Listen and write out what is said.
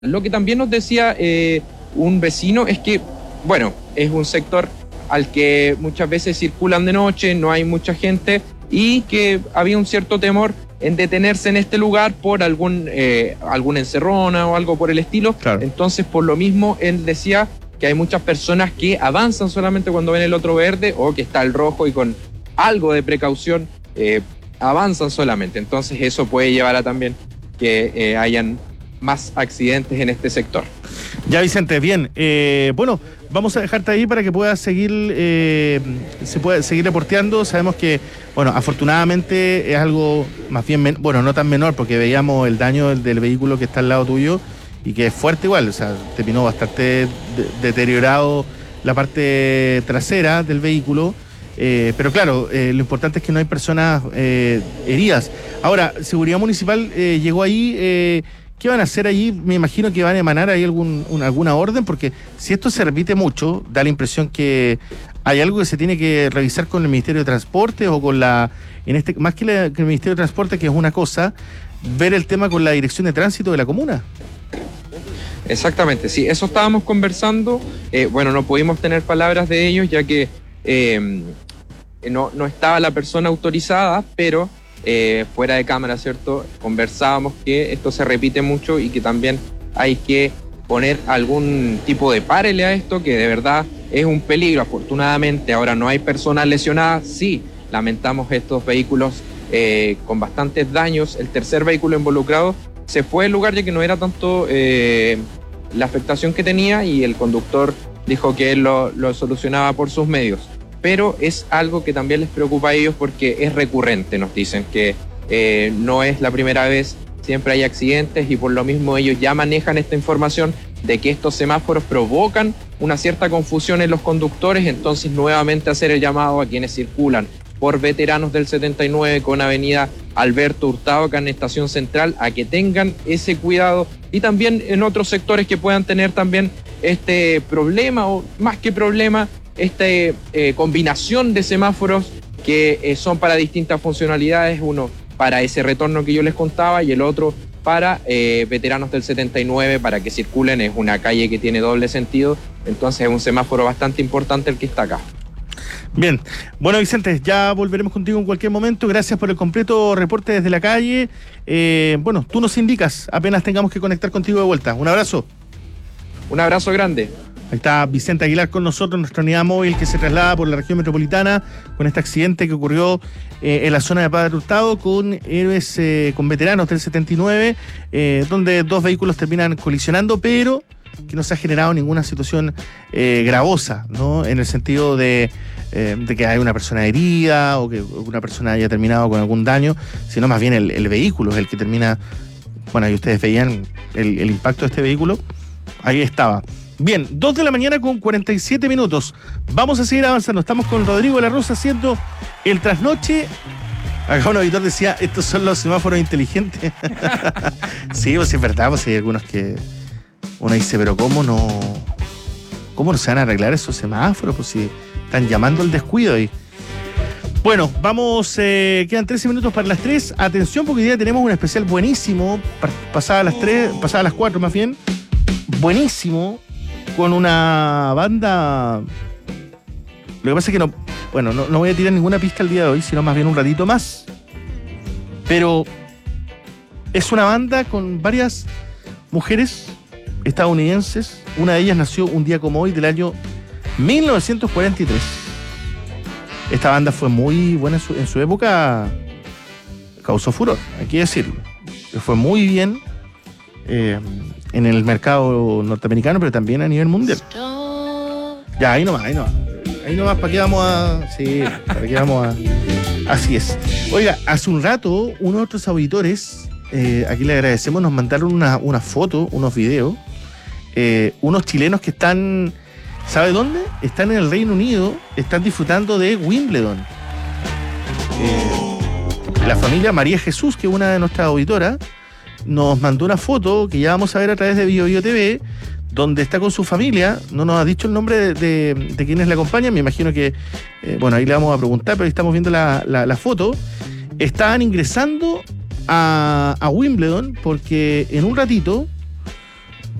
Lo que también nos decía un vecino es que, bueno, es un sector al que muchas veces circulan de noche, no hay mucha gente y que había un cierto temor en detenerse en este lugar por alguna encerrona o algo por el estilo. Claro. Entonces, por lo mismo, él decía que hay muchas personas que avanzan solamente cuando ven el otro verde o que está el rojo y con algo de precaución avanzan solamente. Entonces, eso puede llevar a también que hayan más accidentes en este sector. Ya, Vicente, bien. Bueno, vamos a dejarte ahí para que puedas seguir, se pueda seguir reporteando. Sabemos que, bueno, afortunadamente es algo más bien, bueno, no tan menor, porque veíamos el daño del vehículo que está al lado tuyo y que es fuerte igual, o sea, terminó bastante deteriorado la parte trasera del vehículo. Pero claro, lo importante es que no hay personas heridas. Ahora, Seguridad Municipal llegó ahí. ¿Qué van a hacer allí? Me imagino que van a emanar ahí alguna orden, porque si esto se repite mucho, da la impresión que hay algo que se tiene que revisar con el Ministerio de Transporte o con más que el Ministerio de Transporte, que es una cosa, ver el tema con la Dirección de Tránsito de la comuna. Exactamente, sí, eso estábamos conversando. Bueno, no pudimos tener palabras de ellos ya que no estaba la persona autorizada, pero fuera de cámara, ¿cierto? Conversábamos que esto se repite mucho y que también hay que poner algún tipo de párele a esto, que de verdad es un peligro. Afortunadamente ahora no hay personas lesionadas. Sí, lamentamos estos vehículos con bastantes daños. El tercer vehículo involucrado se fue del lugar ya que no era tanto la afectación que tenía y el conductor dijo que él lo solucionaba por sus medios. Pero es algo que también les preocupa a ellos porque es recurrente, nos dicen que no es la primera vez, siempre hay accidentes y por lo mismo ellos ya manejan esta información de que estos semáforos provocan una cierta confusión en los conductores, entonces nuevamente hacer el llamado a quienes circulan por Veteranos del 79 con avenida Alberto Hurtado, acá en Estación Central, a que tengan ese cuidado y también en otros sectores que puedan tener también este problema o más que problema, esta combinación de semáforos que son para distintas funcionalidades, uno para ese retorno que yo les contaba y el otro para Veteranos del 79 para que circulen. Es una calle que tiene doble sentido, entonces es un semáforo bastante importante el que está acá. Bien, bueno, Vicente, ya volveremos contigo en cualquier momento. Gracias por el completo reporte desde la calle. Bueno, tú nos indicas apenas tengamos que conectar contigo de vuelta. Un abrazo. Un abrazo grande. Ahí está Vicente Aguilar con nosotros, nuestra unidad móvil que se traslada por la región metropolitana con este accidente que ocurrió en la zona de Padre Hurtado con héroes, con veteranos del 79, donde dos vehículos terminan colisionando, pero que no se ha generado ninguna situación gravosa, ¿no? En el sentido de que hay una persona herida o que una persona haya terminado con algún daño, sino más bien el vehículo es el que termina. Bueno, ahí ustedes veían el impacto de este vehículo. Ahí estaba. Bien, 2 de la mañana con 47 minutos. Vamos a seguir avanzando. Estamos con Rodrigo de la Rosa haciendo el trasnoche. Acá un auditor decía, estos son los semáforos inteligentes. Sí, pues es verdad, pues hay algunos que uno dice, pero ¿cómo no se van a arreglar esos semáforos? Pues si están llamando al descuido ahí. Bueno, vamos, quedan 13 minutos para las 3. Atención, porque hoy día tenemos un especial buenísimo, pasadas las 4 más bien. Buenísimo, con una banda. Lo que pasa es que no voy a tirar ninguna pista el día de hoy, sino más bien un ratito más. Pero es una banda con varias mujeres estadounidenses. Una de ellas nació un día como hoy del año 1943. Esta banda fue muy buena en su época, causó furor, hay que decirlo. Fue muy bien en el mercado norteamericano, pero también a nivel mundial. Ya, ahí nomás, ¿para qué vamos a...? Sí, ¿para qué vamos a...? Así es. Oiga, hace un rato, unos de otros auditores, aquí le agradecemos, nos mandaron una foto, unos videos, unos chilenos que están, ¿sabe dónde? Están en el Reino Unido, están disfrutando de Wimbledon. La familia María Jesús, que es una de nuestras auditoras, nos mandó una foto que ya vamos a ver a través de BioBio TV, donde está con su familia. No nos ha dicho el nombre de quienes la acompañan. Me imagino que, bueno, ahí le vamos a preguntar, pero ahí estamos viendo la foto. Estaban ingresando a Wimbledon porque en un ratito